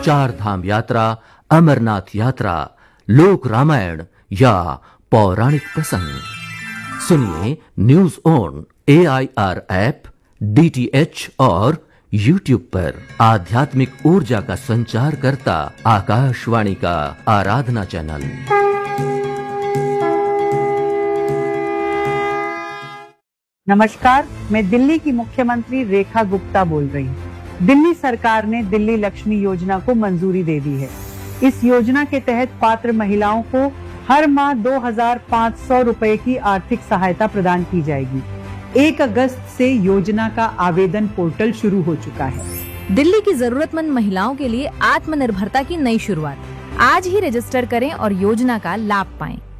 चार धाम यात्रा, अमरनाथ यात्रा, लोक रामायण या पौराणिक प्रसंग। सुनिए news on AIR app, DTH और YouTube पर। आध्यात्मिक ऊर्जा का संचार करता आकाशवाणी का आराधना चैनल। नमस्कार, मैं दिल्ली की मुख्यमंत्री रेखा गुप्ता बोल रही हूँ। दिल्ली सरकार ने दिल्ली लक्ष्मी योजना को मंजूरी दे दी है। इस योजना के तहत पात्र महिलाओं को हर माह 2,500 रुपए की आर्थिक सहायता प्रदान की जाएगी। 1 अगस्त से योजना का आवेदन पोर्टल शुरू हो चुका है। दिल्ली की जरूरतमंद महिलाओं के लिए आत्मनिर्भरता की नई शुरुआत। आज ही रजिस्टर करें और योजना का लाभ पाएं।